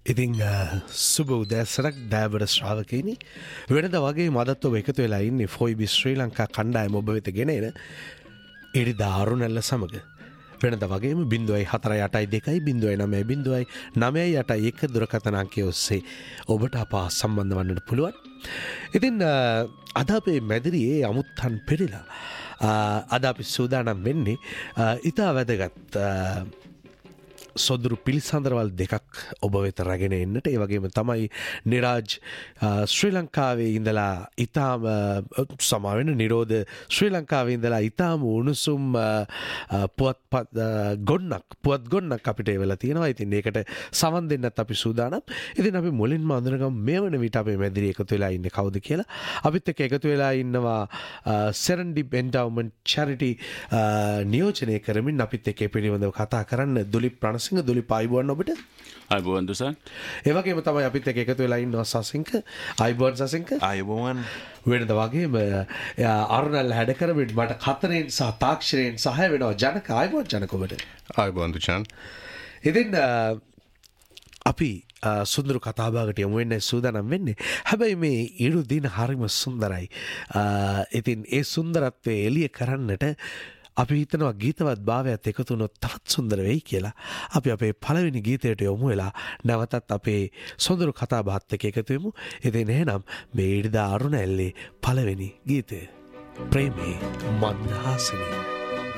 ඉතිං සුබ උදෑසනක් දෑබට ශ්‍රාවකයනි වෙනද වගේ මදත් ඔබ එකතු වෙලා ඉන්නේ ෆොයිබි ශ්‍රී ලංකා කණ්ඩායම ඔබ වෙත ගෙනෙන එරි දාරු නැල්ල සමග වෙනද වගේම 0.8.2.9.9.9.1 දුරකථනාංකය ඔස්සේ ඔබට අපා සම්බන්ධ වන්නට පුළුවන්. ඉතින් අද අපේ මැදිරියේ අමුත්තන් පෙරිලා අද අපි සූදානම් වෙන්නේ ඉතා වැදගත් සොදුරු පිළිසඳරවල් දෙකක් ඔබ වෙත රැගෙන එන්නට. ඒ වගේම තමයි නිරාජ් ශ්‍රී ලංකාවේ ඉඳලා ඉතාම සමාවෙන නිරෝධ ශ්‍රී ලංකාවේ ඉඳලා ඉතාම උණුසුම් පුවත් ගොන්නක් අපිට එවලා තියෙනවා. ඉතින් ඒකට සවන් දෙන්නත් අපි සූදානම්. ඉතින් අපි මුලින්ම අඳුනගමු මේ වන විට අපේ මැදිරියේ එකතු වෙලා ඉන්නේ කවුද කියලා. අපිත් එක්ක එකතු වෙලා ඉන්නවා සෙරන්ඩිප් එන්ඩාවමන්ට් චැරිටි නියෝජනය කරමින් අපිත් එක්ක පිළිබඳව කතා කරන්න දුලිප් දුලිප් ආයුබෝවන් ඔබට. ආයුබෝවන් දුසන්. ඒ වගේම තමයි අපිත් එක්ක එකතු වෙලා ඉන්නවා සසින්ක. ආයුබෝවන් සසින්ක. ආයුබෝවන්. වෙනද වගේම අරුණල් හැඩ කරමින් මට කතරෙන් සහ තාක්ෂණයෙන් සහාය වෙනවා ජනක. ආයුබෝවන් ජනක ඔබට. ආයුබෝවන් දුෂාන්. ඉතින් අපි සුන්දර කතාබහකට යමු වෙන්න සූදානම් වෙන්නේ. හැබැයි මේ ඉරු දින හරිම සුන්දරයි. ඉතින් ඒ සුන්දරත්වය එළිය කරන්නට අපි හිතනවා ගීතවත් භාවයත් එකතු වුණොත් තවත් සුන්දර වෙයි කියලා. අපි අපේ පළවෙනි ගීතයට යොමු වෙලා නැවතත් අපේ සොඳුරු කතා බහත් එක්ක එකතු වෙමු. ඉතින් එහෙනම් මේ ඉරිදා අරුණ ඇල්ලේ පළවෙනි ගීතය ප්‍රේමේ මන්දහාසිනී.